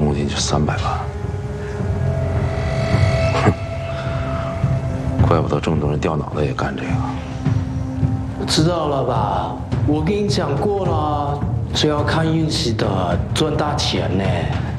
公斤就300万。哼，怪不得这么多人掉脑袋也干这个。 知道了吧？我跟你讲过了，这要看运气的，赚大钱呢。